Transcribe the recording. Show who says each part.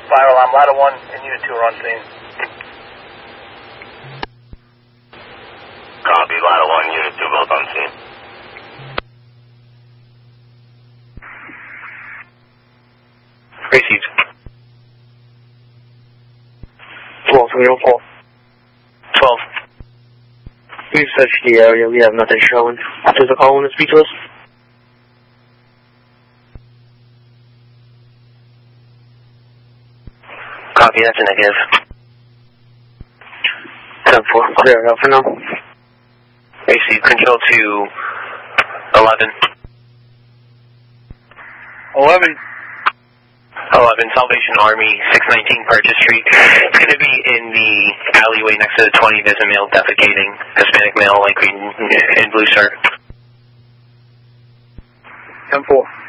Speaker 1: Fire alarm, ladder 1 and unit 2 are on scene.
Speaker 2: Copy, ladder 1, unit 2 both on scene.
Speaker 3: Received.
Speaker 4: 12304.
Speaker 3: 12.
Speaker 4: We've searched the area, we have nothing showing. Does the call want to speak to us?
Speaker 3: Copy, that's a negative.
Speaker 4: 10-4, clear it out for now.
Speaker 3: Received. Control to 11.
Speaker 1: 11.
Speaker 3: 11, Salvation Army, 619 Purchase Street. It's going to be in the alleyway next to the 20. There's a male defecating, Hispanic male, light green and blue shirt.
Speaker 1: 10-4.